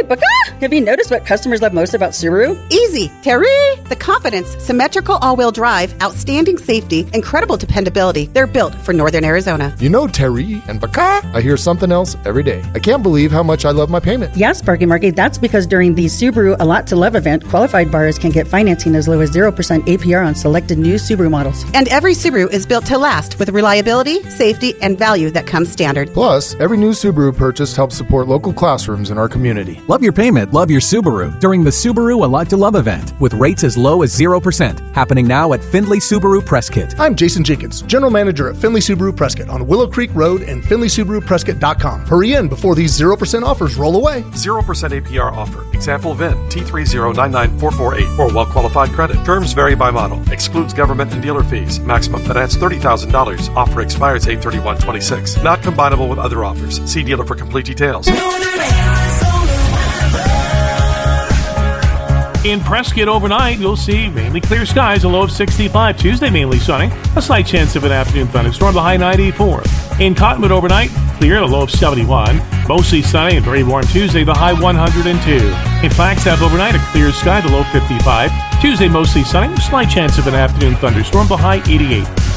Baka! Have you noticed what customers love most about Subaru? Easy, Terry! The confidence, symmetrical all-wheel drive, outstanding safety, incredible dependability. They're built for Northern Arizona. You know, Terry and Baka, I hear something else every day. I can't believe how much I love my payment. Yes, Sparky Marky, that's because during the Subaru A Lot to Love event, qualified buyers can get financing as low as 0% APR on selected new Subaru models. And every Subaru is built to last with reliability, safety, and value that comes standard. Plus, every new Subaru purchase helps support local classrooms in our community. Love your payment, love your Subaru during the Subaru A Lot to Love event with rates as low as 0%. Happening now at Findlay Subaru Prescott. I'm Jason Jenkins, General Manager at Findlay Subaru Prescott on Willow Creek Road and FindlaySubaruPrescott.com. Hurry in before these 0% offers roll away. 0% APR offer. Example VIN T3099448 or well-qualified credit. Terms vary by model. Excludes government and dealer fees. Maximum finance $30,000. Offer expires 8/31/26. Not combinable with other offers. See dealer for complete details. In Prescott overnight, you'll see mainly clear skies, a low of 65. Tuesday, mainly sunny. A slight chance of an afternoon thunderstorm, the high 94. In Cottonwood overnight, clear, a low of 71. Mostly sunny and very warm Tuesday, the high 102. In Flagstaff overnight, a clear sky, the low 55. Tuesday, mostly sunny, a slight chance of an afternoon thunderstorm, the high 88.